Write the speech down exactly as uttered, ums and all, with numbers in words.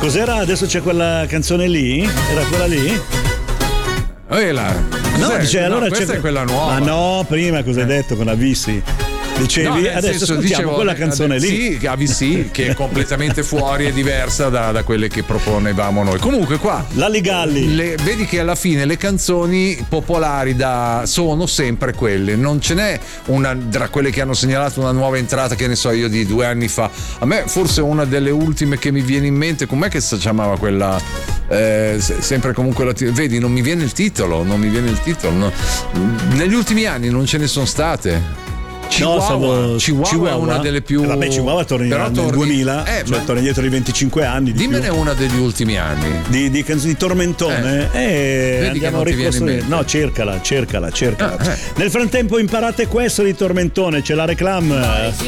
Cos'era? Adesso c'è quella canzone lì? Era quella lì? Eh, la... No, dice, no, allora questa c'è... è quella nuova. Ma no, prima cosa hai detto con Avvissi? Dicevi, No, nel adesso senso, ascoltiamo dicevo, quella canzone lì. Sì, A V C, che è completamente fuori e diversa da, da quelle che proponevamo noi. Comunque qua Lalli Galli, le, vedi che alla fine le canzoni popolari da, sono sempre quelle, non ce n'è una tra quelle che hanno segnalato una nuova entrata, che ne so io, di due anni fa. A me forse una delle ultime che mi viene in mente, com'è che si chiamava quella? Eh, sempre comunque la, vedi, non mi viene il titolo, non mi viene il titolo. No. Negli ultimi anni non ce ne sono state. Chihuahua, no, stavo, Chihuahua, Chihuahua è una delle più. Eh, vabbè, Chihuahua torna però nel torni... duemila, eh, cioè ma... torna dietro di venticinque anni. Di Dimmene più. una degli ultimi anni. Di, di canzoni di tormentone? Eh, eh andiamo a ricostruire. No, cercala, cercala, cercala. Ah, eh. Nel frattempo imparate questo di tormentone, c'è la reclam.